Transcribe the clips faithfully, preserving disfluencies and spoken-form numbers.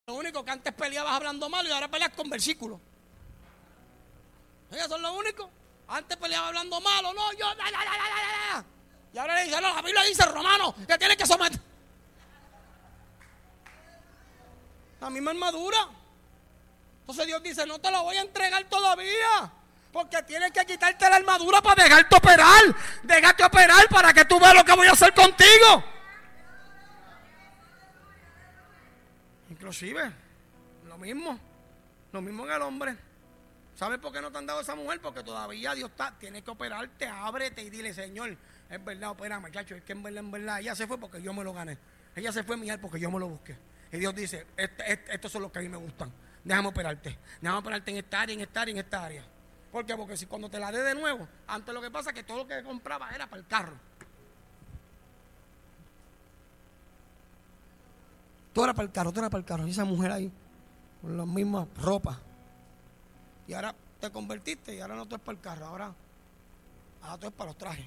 Lo único que antes peleabas hablando malo y ahora peleas con versículos. Ellos son los únicos. Antes peleaba hablando malo, no, yo, la, la, la, la, la. Y ahora le dice, no, la Biblia dice, Romano, que tienes que someter. La misma armadura. Entonces Dios dice, no te la voy a entregar todavía, porque tienes que quitarte la armadura para dejarte operar. Déjate operar para que tú veas lo que voy a hacer contigo. Inclusive, lo mismo, lo mismo en el hombre. ¿Sabes por qué no te han dado esa mujer? Porque todavía Dios está, tienes que operarte, ábrete y dile, Señor, es verdad, opera, muchacho, es que en verdad, en verdad, ella se fue porque yo me lo gané. Ella se fue, mi hija, porque yo me lo busqué. Y Dios dice, este, este, estos son los que a mí me gustan. Déjame operarte, déjame operarte en esta área, en esta área, en esta área. ¿Por qué? Porque si cuando te la dé de nuevo, antes lo que pasa es que todo lo que compraba era para el carro. Todo era para el carro, todo era para el carro. Y esa mujer ahí, con las mismas ropas. Y ahora te convertiste y ahora no todo es para el carro, ahora, ahora todo es para los trajes,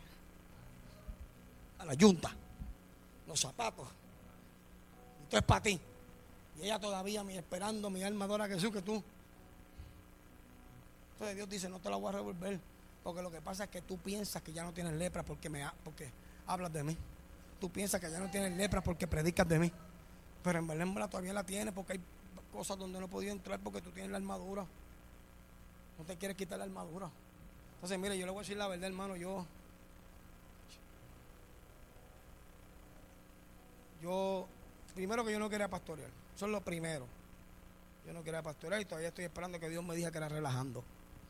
a la yunta, los zapatos. Y todo es para ti. Y ella todavía me esperando, mi alma adora a Jesús, que tú. Entonces Dios dice, no te la voy a revolver, porque lo que pasa es que tú piensas que ya no tienes lepra porque, me, porque hablas de mí. Tú piensas que ya no tienes lepra porque predicas de mí. Pero en verdad, en verdad todavía la tienes, porque hay cosas donde no he podido entrar porque tú tienes la armadura. No te quieres quitar la armadura. Entonces, mire, yo le voy a decir la verdad, hermano. Yo, yo, primero que yo no quería pastorear. Eso es lo primero. Yo no quería pastorear y todavía estoy esperando que Dios me diga que era relajando.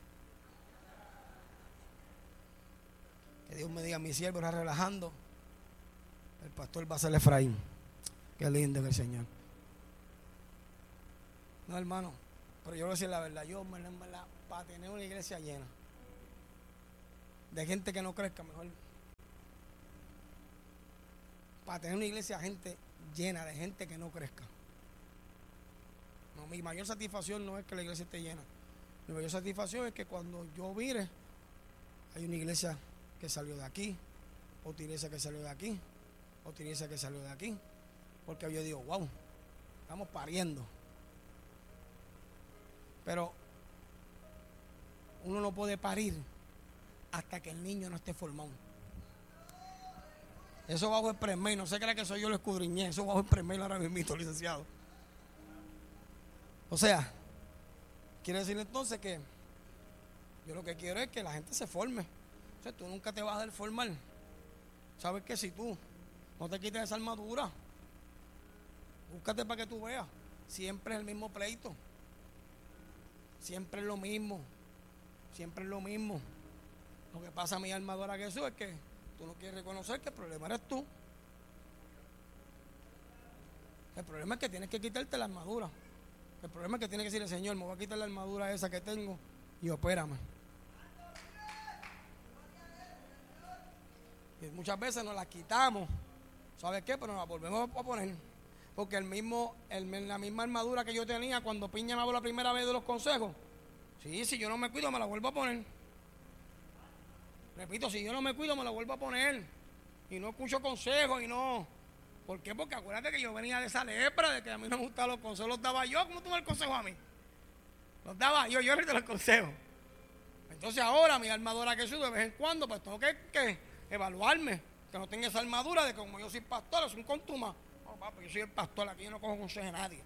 Que Dios me diga, mi siervo era relajando. El pastor va a ser Efraín. Qué lindo es el Señor. No, hermano, pero yo voy a decir la verdad. Yo, en verdad, en verdad, para tener una iglesia llena de gente que no crezca, mejor para tener una iglesia gente llena de gente que no crezca. No, mi mayor satisfacción no es que la iglesia esté llena. Mi mayor satisfacción es que cuando yo mire, hay una iglesia que salió de aquí, otra iglesia que salió de aquí, otra iglesia que salió de aquí, porque yo digo, wow, estamos pariendo. Pero uno no puede parir hasta que el niño no esté formado. Eso bajo el premey, no se crea que soy yo lo escudriñé, eso bajo el premey ahora mismo, licenciado. O sea, quiere decir entonces que yo lo que quiero es que la gente se forme. O sea, tú nunca te vas a dar formar. Sabes que si tú no te quitas esa armadura, búscate para que tú veas, siempre es el mismo pleito. Siempre es lo mismo. Siempre es lo mismo. Lo que pasa a mi alma adora a Jesús es que tú no quieres reconocer que el problema eres tú. El problema es que tienes que quitarte la armadura. El problema es que tienes que decirle, Señor, me voy a quitar la armadura esa que tengo y opérame. Y muchas veces nos la quitamos. ¿Sabes qué? Pero nos la volvemos a poner. Porque el mismo, el, la misma armadura que yo tenía cuando Piña me habló la primera vez de los consejos. Sí, si yo no me cuido, me la vuelvo a poner. Repito, si yo no me cuido, me la vuelvo a poner. Y no escucho consejos y no. ¿Por qué? Porque acuérdate que yo venía de esa lepra, de que a mí no me gustaban los consejos, los daba yo. ¿Cómo tú me el consejo a mí? Los daba yo, yo ahorita los consejos. Entonces ahora mi armadura que soy de vez en cuando, pues tengo que, que evaluarme. Que no tenga esa armadura de que como yo soy pastor, es un contuma. No, papi, yo soy el pastor, aquí yo no cojo consejo de nadie.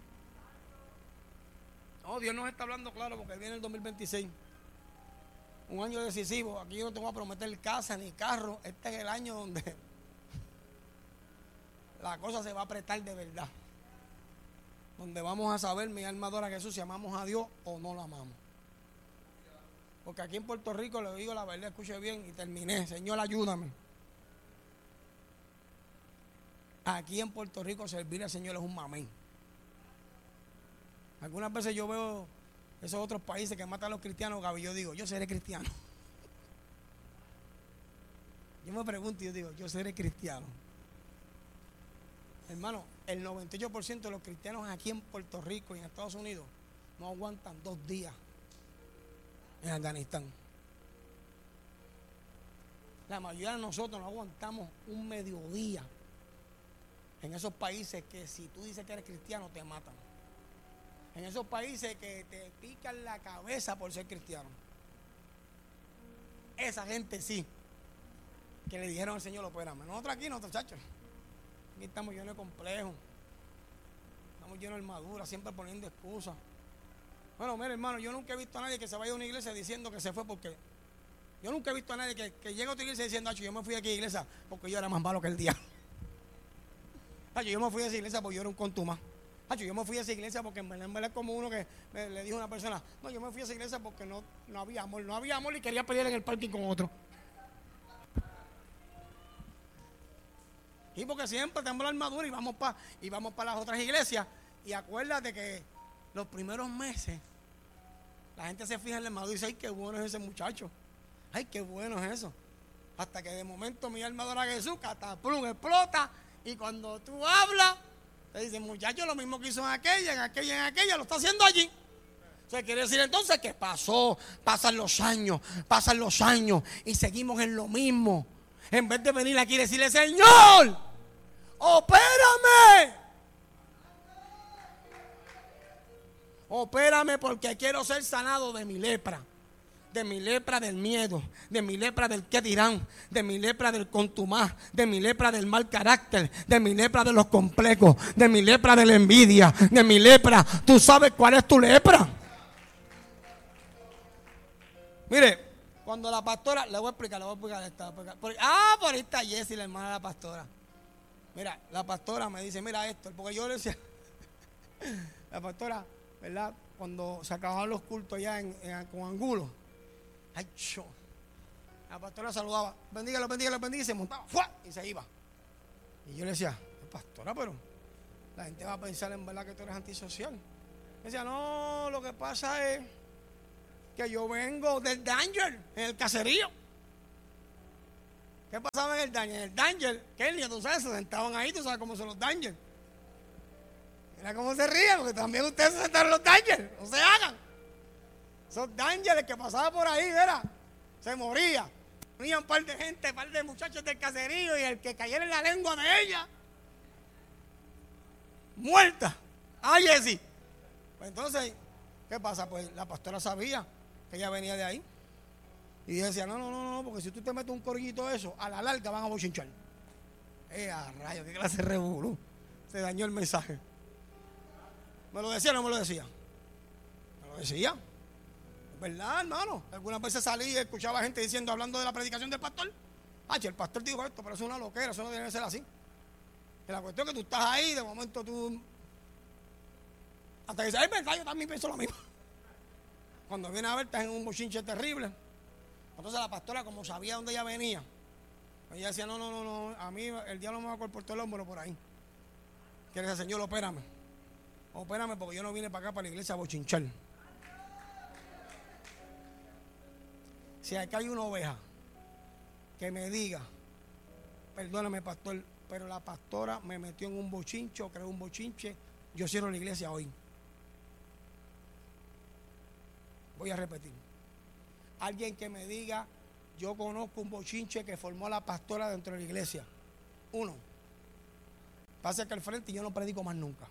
No, Dios nos está hablando claro porque viene el dos mil veintiséis. Un año decisivo. Aquí yo no te voy a prometer casa ni carro. Este es el año donde la cosa se va a apretar de verdad. Donde vamos a saber, mi alma adora a Jesús, si amamos a Dios o no lo amamos. Porque aquí en Puerto Rico, le digo la verdad, escuche bien y terminé. Señor, ayúdame. Aquí en Puerto Rico servir al Señor es un mamén. Algunas veces yo veo esos otros países que matan a los cristianos, Gaby, yo digo, yo seré cristiano. Yo me pregunto y yo digo, yo seré cristiano. Hermano, el noventa y ocho por ciento de los cristianos aquí en Puerto Rico y en Estados Unidos no aguantan dos días en Afganistán. La mayoría de nosotros no aguantamos un mediodía en esos países que si tú dices que eres cristiano te matan. En esos países que te pican la cabeza por ser cristiano. Esa gente sí, que le dijeron al Señor, opérame. Nosotros aquí, nosotros, chachos, aquí estamos llenos de complejos, estamos llenos de armadura, siempre poniendo excusas. Bueno, mire, hermano, yo nunca he visto a nadie que se vaya a una iglesia diciendo que se fue porque... Yo nunca he visto a nadie que, que llegue a otra iglesia diciendo, yo me fui de aquí a la iglesia porque yo era más malo que el diablo. Yo me fui de esa iglesia porque yo era un contumaz. Yo me fui a esa iglesia porque en verdad es como uno que me, le dijo a una persona, no, yo me fui a esa iglesia porque no, no había amor, no había amor y quería pelear en el parking con otro. Y porque siempre tenemos la armadura y vamos para y vamos para las otras iglesias. Y acuérdate que los primeros meses la gente se fija en la armadura y dice, ay, qué bueno es ese muchacho. Ay, qué bueno es eso. Hasta que de momento mi armadura Jesús, cataplum, explota. Y cuando tú hablas, te dicen, muchacho, lo mismo que hizo en aquella, en aquella, en aquella, lo está haciendo allí. O sea, quiere decir entonces que pasó, pasan los años, pasan los años y seguimos en lo mismo. En vez de venir aquí y decirle, Señor, opérame. Opérame porque quiero ser sanado de mi lepra. De mi lepra del miedo, de mi lepra del qué dirán, de mi lepra del contumaz, de mi lepra del mal carácter, de mi lepra de los complejos, de mi lepra de la envidia, de mi lepra. ¿Tú sabes cuál es tu lepra? Mire, cuando la pastora, le voy a explicar, le voy a explicar esta. Por, ah, por ahí está Jessie, la hermana de la pastora. Mira, la pastora me dice, mira esto, porque yo le decía, la pastora, ¿verdad? Cuando se acababan los cultos allá en, en, con Angulo, ay, yo, la pastora saludaba, bendígalo, bendígalo, bendígalo, y se montaba, ¡fua! Y se iba. Y yo le decía, pastora, pero la gente va a pensar en verdad que tú eres antisocial. Me decía, no, lo que pasa es que yo vengo del Danger, en el caserío. ¿Qué pasaba en el Danger? En el Danger, Kenia, tú sabes, se sentaban ahí, tú sabes cómo son los Danger. Mira cómo se ríen, porque también ustedes se sentaron en los Danger, no se hagan. Esos Dangers que pasaba por ahí, ¿verdad? Se moría. Morían un par de gente, un par de muchachos del caserío y el que cayera en la lengua de ella, muerta. Ay, Jessie. Pues entonces, ¿qué pasa? Pues la pastora sabía que ella venía de ahí. Y decía, no, no, no, no, porque si tú te metes un corillito de eso, a la larga van a bochinchar. Eh, a rayos, qué clase de revolú. Se dañó el mensaje. ¿Me lo decía o no me lo decía? Me lo decía. ¿Verdad, hermano? Algunas veces salí y escuchaba gente diciendo, hablando de la predicación del pastor. Ah, el pastor dijo esto, pero eso es una loquera, eso no debe ser así. Y la cuestión es que tú estás ahí, de momento tú... Hasta que dices, ay, verdad, yo también pienso lo mismo. Cuando viene a ver, estás en un bochinche terrible. Entonces la pastora, como sabía dónde ella venía, ella decía, no, no, no, no, a mí el diablo me va a cortar el hombro por ahí. Quiere decir, Señor, opérame. Opérame porque yo no vine para acá, para la iglesia, a bochinchar. Si acá hay una oveja que me diga, perdóname, pastor, pero la pastora me metió en un bochincho, creó un bochinche, yo cierro la iglesia hoy. Voy a repetir. Alguien que me diga, yo conozco un bochinche que formó la pastora dentro de la iglesia. Uno, pase acá al frente y yo no predico más nunca.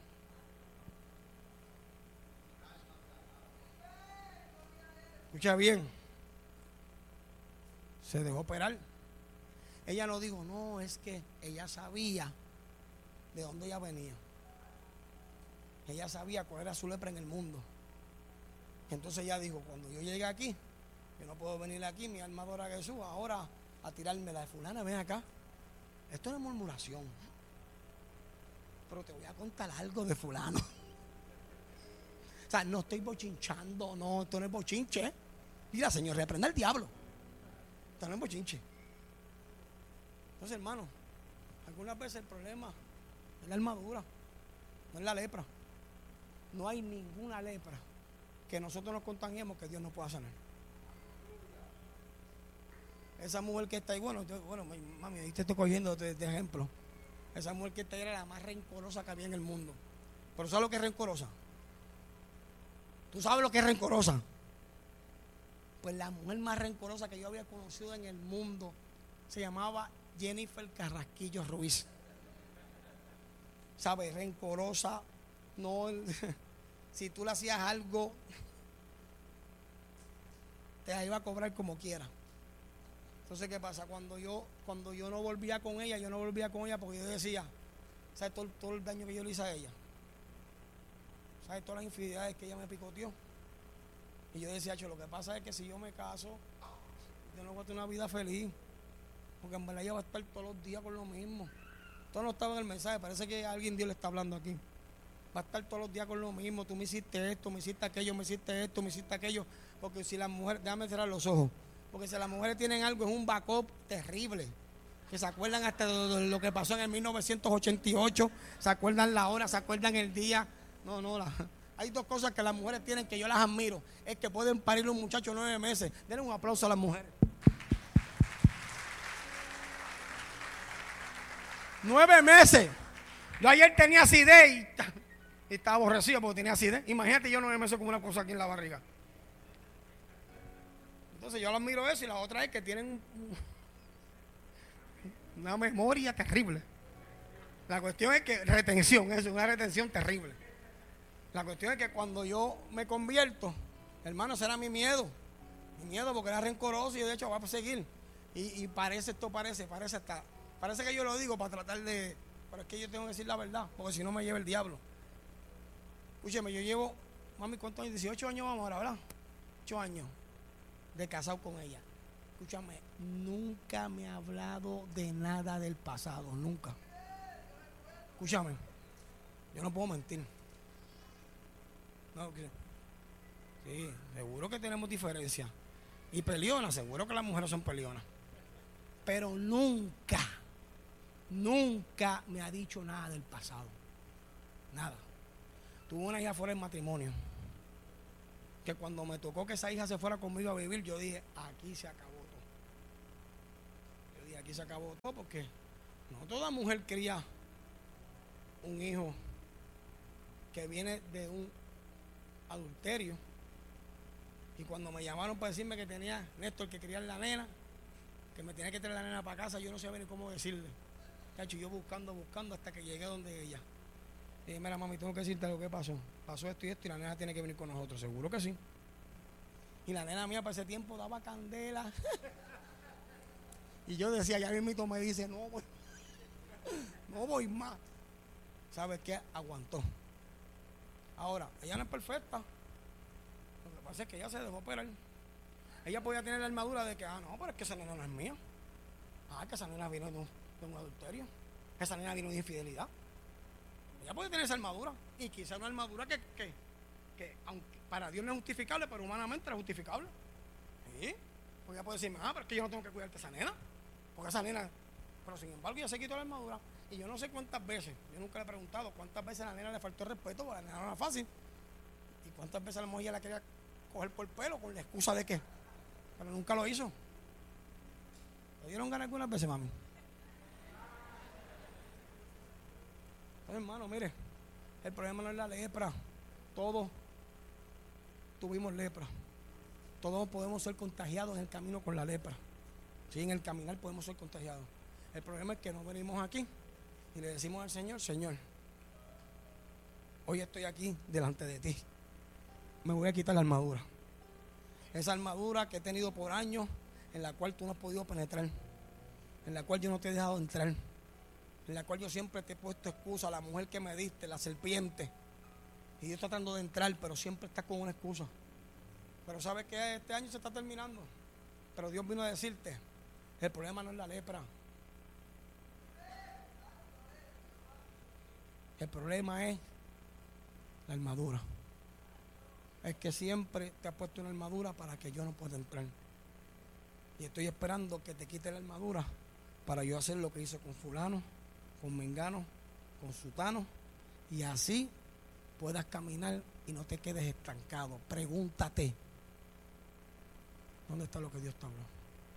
Escucha bien. Se dejó operar. Ella no dijo, no, es que ella sabía de dónde ella venía. Ella sabía cuál era su lepra en el mundo. Entonces ella dijo, cuando yo llegue aquí, yo no puedo venir aquí, mi alma adora a Jesús, ahora a tirarme la de fulana, ven acá. Esto no es murmuración. Pero te voy a contar algo de fulano. O sea, no estoy bochinchando, no, esto no es bochinche. Mira, Señor, reprenda al diablo. Esto no es bochinche. Entonces, hermano, algunas veces el problema es la armadura, no es la lepra. No hay ninguna lepra que nosotros nos contagiemos que Dios no pueda sanar. Esa mujer que está ahí, bueno, yo, bueno, mami, ahí te estoy cogiendo de, de ejemplo. Esa mujer que está ahí era la más rencorosa que había en el mundo. Pero ¿sabes lo que es rencorosa? ¿Tú sabes lo que es rencorosa? Pues la mujer más rencorosa que yo había conocido en el mundo se llamaba Jennifer Carrasquillo Ruiz. ¿Sabes? Rencorosa, no, si tú le hacías algo, te la iba a cobrar como quiera. Entonces, ¿qué pasa? Cuando yo, cuando yo no volvía con ella, yo no volvía con ella porque yo decía, ¿sabes todo, todo el daño que yo le hice a ella? ¿Sabes todas las infidelidades que ella me picoteó? Y yo decía, lo que pasa es que si yo me caso, yo no voy a tener una vida feliz, porque en verdad ella va a estar todos los días con lo mismo. Todo no estaba en el mensaje, parece que alguien Dios le está hablando aquí. Va a estar todos los días con lo mismo, tú me hiciste esto, me hiciste aquello, me hiciste esto, me hiciste aquello, porque si las mujeres, déjame cerrar los ojos, porque si las mujeres tienen algo es un backup terrible, que se acuerdan hasta de lo que pasó en el mil novecientos ochenta y ocho, se acuerdan la hora, se acuerdan el día. No, no, la, hay dos cosas que las mujeres tienen que yo las admiro, es que pueden parir un muchacho nueve meses. Denle un aplauso a las mujeres. Nueve meses. Yo ayer tenía acidez y, y estaba aborrecido porque tenía acidez. Imagínate yo nueve meses con una cosa aquí en la barriga. Entonces yo las miro eso, y la otra es que tienen una memoria terrible. La cuestión es que retención, eso es una retención terrible. La cuestión es que cuando yo me convierto, hermano, será mi miedo. Mi miedo porque era rencoroso y de hecho va a seguir. Y, y parece, esto parece, parece hasta, parece que yo lo digo para tratar de, pero es que yo tengo que decir la verdad, porque si no me lleva el diablo. Escúcheme, yo llevo, mami, ¿cuántos años? dieciocho años vamos ahora, ¿verdad? ocho años de casado con ella. Escúchame, nunca me ha hablado de nada del pasado, nunca. Escúchame, yo no puedo mentir. No, sí, seguro que tenemos diferencias. Y peleonas, seguro que las mujeres son peleonas. Pero nunca, nunca me ha dicho nada del pasado. Nada. Tuve una hija fuera del matrimonio, que cuando me tocó que esa hija se fuera conmigo a vivir, yo dije, aquí se acabó todo. Yo dije, aquí se acabó todo, porque no toda mujer quería un hijo que viene de un adulterio. Y cuando me llamaron para decirme que tenía Néstor, que quería la nena, que me tenía que traer la nena para casa, yo no sabía ni cómo decirle. Cacho, yo buscando, buscando hasta que llegué donde ella. Y dije, mira, mami, tengo que decirte lo que pasó. Pasó esto y esto y la nena tiene que venir con nosotros. Seguro que sí. Y la nena mía para ese tiempo daba candela. Y yo decía, ya mismito me dice, no voy, no voy más. ¿Sabes qué? Aguantó. Ahora, ella no es perfecta. Lo que pasa es que ella se dejó operar. Ella podía tener la armadura de que, ah, no, pero es que esa nena no es mía. Ah, que esa nena vino de un, de un adulterio. Esa nena vino de infidelidad. Ella puede tener esa armadura. Y quizá una armadura que, que, que aunque para Dios no es justificable, pero humanamente es justificable. ¿Sí? Pues ella puede decirme, ah, pero es que yo no tengo que cuidarte a esa nena. Porque esa nena, pero sin embargo ella se quitó la armadura. Y yo no sé cuántas veces, yo nunca le he preguntado cuántas veces a la nena le faltó el respeto, porque la nena no era fácil. Y cuántas veces a la mujer la quería coger por el pelo con la excusa de qué. Pero nunca lo hizo. ¿Le dieron ganas algunas veces, mami? Entonces, hermano, mire, el problema no es la lepra. Todos tuvimos lepra. Todos podemos ser contagiados en el camino con la lepra. Sí, en el caminar podemos ser contagiados. El problema es que no venimos aquí y le decimos al Señor, Señor, hoy estoy aquí delante de ti. Me voy a quitar la armadura. Esa armadura que he tenido por años, en la cual tú no has podido penetrar, en la cual yo no te he dejado entrar, en la cual yo siempre te he puesto excusa, la mujer que me diste, la serpiente, y yo tratando de entrar, pero siempre estás con una excusa. Pero sabes que este año se está terminando, pero Dios vino a decirte, el problema no es la lepra, el problema es la armadura. Es que siempre te ha puesto una armadura para que yo no pueda entrar. Y estoy esperando que te quite la armadura para yo hacer lo que hice con fulano, con mengano, con sutano, y así puedas caminar y no te quedes estancado. Pregúntate, ¿dónde está lo que Dios te habló?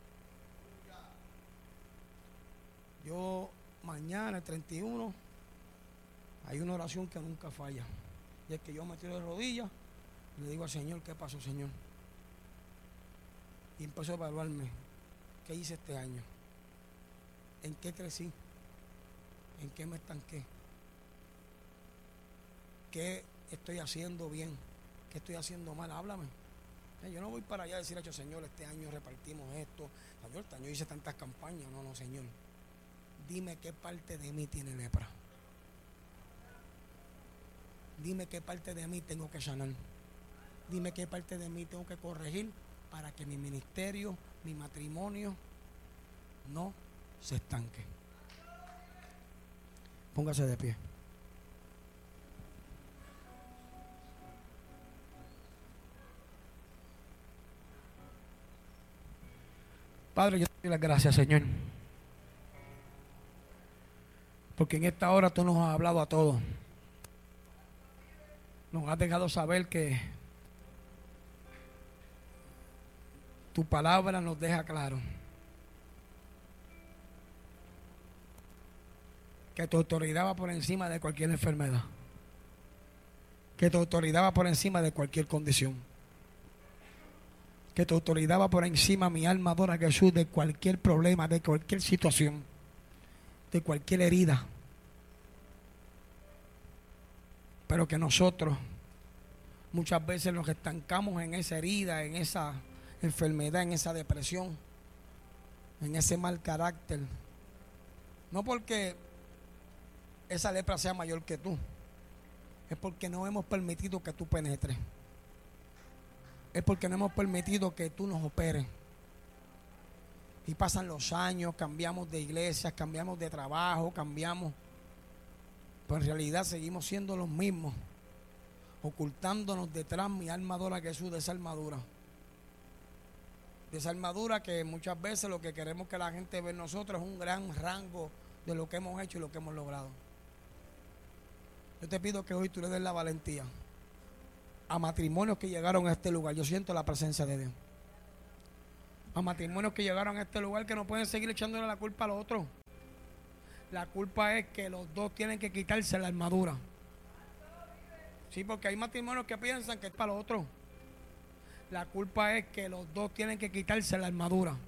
Yo mañana, el treinta y uno, hay una oración que nunca falla. Y es que yo me tiro de rodillas y le digo al Señor, ¿qué pasó, Señor? Y empiezo a evaluarme, ¿qué hice este año? ¿En qué crecí? ¿En qué me estanqué? ¿Qué estoy haciendo bien, qué estoy haciendo mal, háblame. Yo no voy para allá a decir, Señor, este año repartimos esto, Señor, este año hice tantas campañas. No, no, Señor, dime qué parte de mí tiene lepra. Dime qué parte de mí tengo que sanar. Dime qué parte de mí tengo que corregir para que mi ministerio, mi matrimonio no se estanque. Póngase de pie. Padre, yo te doy las gracias, Señor, porque en esta hora tú nos has hablado a todos. Nos has dejado saber que tu palabra nos deja claro que tu autoridad va por encima de cualquier enfermedad, que tu autoridad va por encima de cualquier condición, que tu autoridad va por encima, mi alma adora a Jesús, de cualquier problema, de cualquier situación, de cualquier herida. Pero que nosotros muchas veces nos estancamos en esa herida, en esa enfermedad, en esa depresión, en ese mal carácter. No porque esa lepra sea mayor que tú, es porque no hemos permitido que tú penetres. Es porque no hemos permitido que tú nos operes. Y pasan los años, cambiamos de iglesia, cambiamos de trabajo, cambiamos. Pero en realidad seguimos siendo los mismos, ocultándonos detrás, mi alma adora a Jesús, de esa armadura. De esa armadura que muchas veces lo que queremos que la gente vea en nosotros es un gran rango de lo que hemos hecho y lo que hemos logrado. Yo te pido que hoy tú le des la valentía a matrimonios que llegaron a este lugar. Yo siento la presencia de Dios. A matrimonios que llegaron a este lugar que no pueden seguir echándole la culpa al otro. La culpa es que los dos tienen que quitarse la armadura. Sí, porque hay matrimonios que piensan que es para los otros. La culpa es que los dos tienen que quitarse la armadura.